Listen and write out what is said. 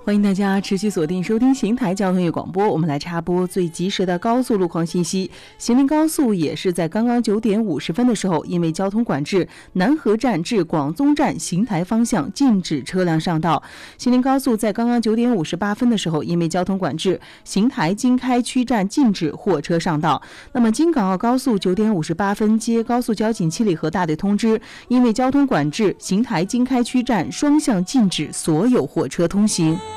欢迎大家持续锁定收听邢台交通业广播，我们来插播最及时的高速路况信息。邢林高速也是在刚刚9点50分的时候，因为交通管制，南河站至广宗站邢台方向禁止车辆上道。邢林高速在刚刚9点58分的时候，因为交通管制，邢台经开区站禁止货车上道。那么京港澳高速9点58分接高速交警七里河大队通知，因为交通管制，邢台经开区站双向禁止所有货车通行。